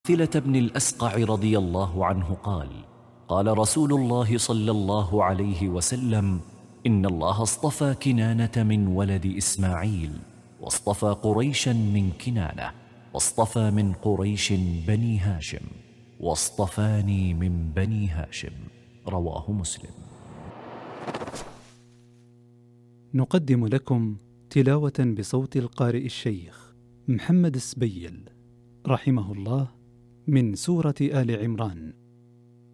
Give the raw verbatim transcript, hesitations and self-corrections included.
ثلة بن الأسقع رضي الله عنه قال: قال رسول الله صلى الله عليه وسلم: إن الله اصطفى كنانة من ولد إسماعيل، واصطفى قريشا من كنانة، واصطفى من قريش بني هاشم، واصطفاني من بني هاشم. رواه مسلم. نقدم لكم تلاوة بصوت القارئ الشيخ محمد السبيل رحمه الله من سورة آل عمران.